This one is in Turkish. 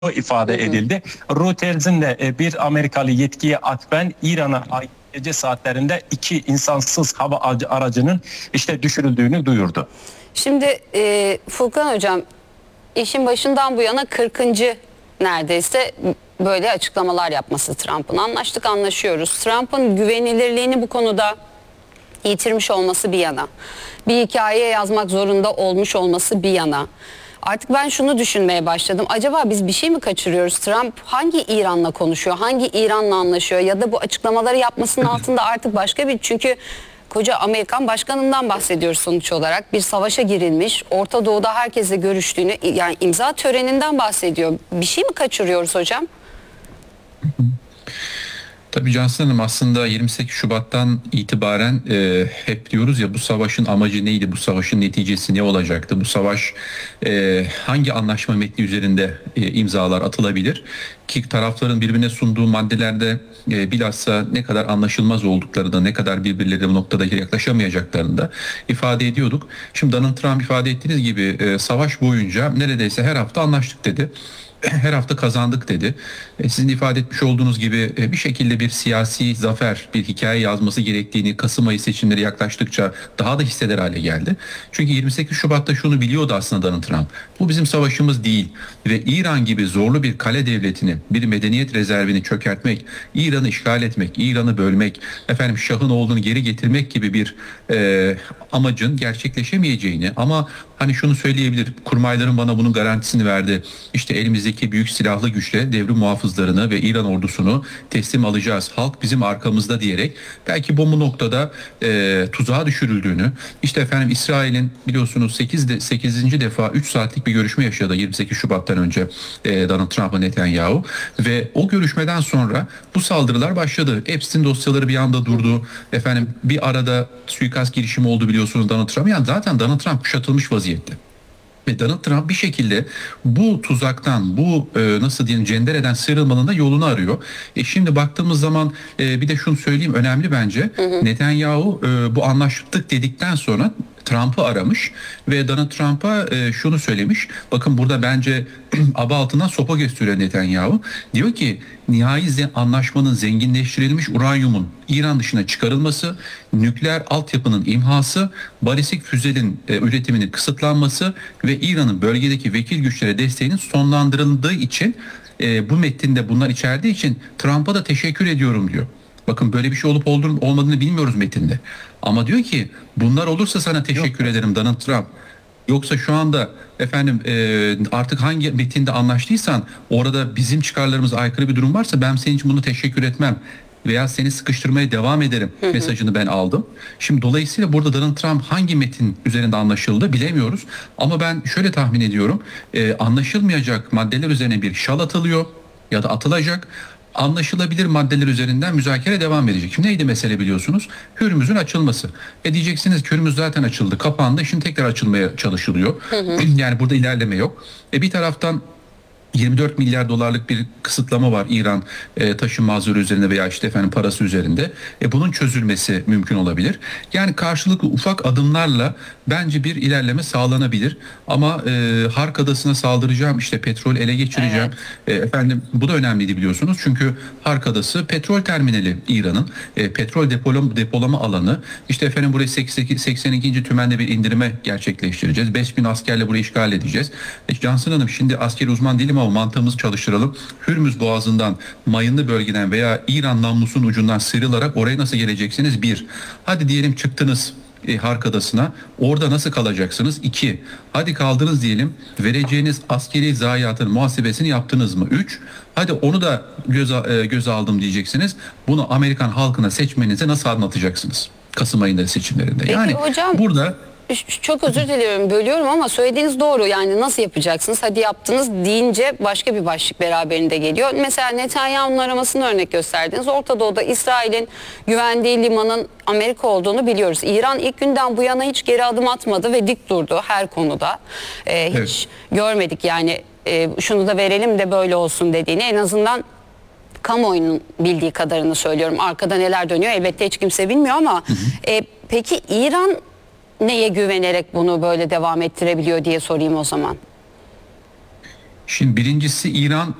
ifade edildi. Reuters'in de bir Amerikalı yetkiye atfen İran'a gece saatlerinde 2 insansız hava aracının işte düşürüldüğünü duyurdu. Şimdi Furkan Hocam, işin başından bu yana 40. neredeyse böyle açıklamalar yapması Trump'ın. Anlaştık, anlaşıyoruz. Trump'ın güvenilirliğini bu konuda yitirmiş olması bir yana, bir hikaye yazmak zorunda olmuş olması bir yana. Artık ben şunu düşünmeye başladım. Acaba biz bir şey mi kaçırıyoruz? Trump hangi İran'la konuşuyor? Hangi İran'la anlaşıyor? Ya da bu açıklamaları yapmasının altında artık başka bir... Çünkü koca Amerikan başkanından bahsediyoruz sonuç olarak. Bir savaşa girilmiş, Orta Doğu'da herkesle görüştüğünü, yani imza töreninden bahsediyor. Bir şey mi kaçırıyoruz hocam? Tabii Cansın Hanım, aslında 28 Şubat'tan itibaren hep diyoruz ya, bu savaşın amacı neydi, bu savaşın neticesi ne olacaktı, bu savaş hangi anlaşma metni üzerinde imzalar atılabilir ki tarafların birbirine sunduğu maddelerde bilhassa ne kadar anlaşılmaz olduklarını da, ne kadar birbirlerine bu noktada yaklaşamayacaklarını da ifade ediyorduk. Şimdi Donald Trump ifade ettiğiniz gibi savaş boyunca neredeyse her hafta anlaştık dedi. Her hafta kazandık dedi. Sizin ifade etmiş olduğunuz gibi bir şekilde bir siyasi zafer, bir hikaye yazması gerektiğini Kasım ayı seçimleri yaklaştıkça daha da hisseder hale geldi. Çünkü 28 Şubat'ta şunu biliyordu aslında Donald Trump. Bu bizim savaşımız değil ve İran gibi zorlu bir kale devletini, bir medeniyet rezervini çökertmek, İran'ı işgal etmek, İran'ı bölmek, Şah'ın oğlunu geri getirmek gibi bir amacın gerçekleşemeyeceğini, ama hani şunu söyleyebilir, kurmayların bana bunun garantisini verdi. İşte elimizdeki büyük silahlı güçle devrim muhafızlarını ve İran ordusunu teslim alacağız. Halk bizim arkamızda diyerek belki bu noktada tuzağa düşürüldüğünü, işte İsrail'in biliyorsunuz 8. defa 3 saatlik bir görüşme yaşadı 28 Şubat'tan önce Donald Trump'la Netanyahu ve o görüşmeden sonra bu saldırılar başladı. Epstein dosyaları bir anda durdu. Bir arada suikast girişimi oldu biliyorsunuz Donald Trump. Yani zaten Donald Trump kuşatılmış vaziyette. Ve Donald Trump bir şekilde bu tuzaktan, bu nasıl diyelim cendereden sıyrılmanın da yolunu arıyor. Şimdi baktığımız zaman bir de şunu söyleyeyim, önemli bence. Netanyahu bu anlaştık dedikten sonra Trump'ı aramış ve Donald Trump'a şunu söylemiş. Bakın burada bence aba altından sopa gösteriyor Netanyahu. Diyor ki nihai anlaşmanın zenginleştirilmiş uranyumun İran dışına çıkarılması, nükleer altyapının imhası, balistik füzelerin üretiminin kısıtlanması ve İran'ın bölgedeki vekil güçlere desteğinin sonlandırıldığı için bu metinde bunlar içerdiği için Trump'a da teşekkür ediyorum diyor. Bakın böyle bir şey olup olmadığını bilmiyoruz metinde. Ama diyor ki bunlar olursa sana teşekkür ederim Donald Trump. Yoksa şu anda artık hangi metinde anlaştıysan orada bizim çıkarlarımıza aykırı bir durum varsa ben senin için bunu teşekkür etmem veya seni sıkıştırmaya devam ederim mesajını ben aldım. Şimdi dolayısıyla burada Donald Trump hangi metin üzerinde anlaşıldı bilemiyoruz. Ama ben şöyle tahmin ediyorum, anlaşılmayacak maddeler üzerine bir şal atılıyor ya da atılacak. Anlaşılabilir maddeler üzerinden müzakere devam edecek. Şimdi neydi mesele biliyorsunuz? Hürmüz'ün açılması. Diyeceksiniz ki Hürmüz zaten açıldı, kapandı. Şimdi tekrar açılmaya çalışılıyor. Yani burada ilerleme yok. Bir taraftan 24 milyar dolarlık bir kısıtlama var İran taşınmazları üzerinde veya parası üzerinde. Bunun çözülmesi mümkün olabilir. Yani karşılıklı ufak adımlarla bence bir ilerleme sağlanabilir. Ama Hark Adası'na saldıracağım, petrol ele geçireceğim. Evet. Bu da önemliydi biliyorsunuz. Çünkü Hark Adası petrol terminali İran'ın. Petrol depolama alanı. Burayı 82. tümende bir indirime gerçekleştireceğiz. 5000 askerle burayı işgal edeceğiz. Cansın Hanım, şimdi askeri uzman değilim ama mantığımızı çalıştıralım. Hürmüz Boğazı'ndan, mayınlı bölgeden veya İran namlusunun ucundan sıyrılarak oraya nasıl geleceksiniz? 1. Hadi diyelim çıktınız Hark Adası'na. Orada nasıl kalacaksınız? 2. Hadi kaldınız diyelim. Vereceğiniz askeri zayiatın muhasebesini yaptınız mı? 3. Hadi onu da göze aldım diyeceksiniz. Bunu Amerikan halkına, seçmeninize nasıl anlatacaksınız? Kasım ayında seçimlerinde. Peki yani hocam, burada çok özür diliyorum, bölüyorum ama söylediğiniz doğru. Yani nasıl yapacaksınız? Hadi yaptınız deyince başka bir başlık beraberinde geliyor. Mesela Netanyahu'nun aramasını örnek gösterdiniz. Orta Doğu'da İsrail'in güvendiği limanın Amerika olduğunu biliyoruz. İran ilk günden bu yana hiç geri adım atmadı ve dik durdu her konuda. Hiç görmedik yani şunu da verelim de böyle olsun dediğini. En azından kamuoyunun bildiği kadarını söylüyorum. Arkada neler dönüyor elbette hiç kimse bilmiyor ama peki İran neye güvenerek bunu böyle devam ettirebiliyor diye sorayım o zaman. Şimdi birincisi İran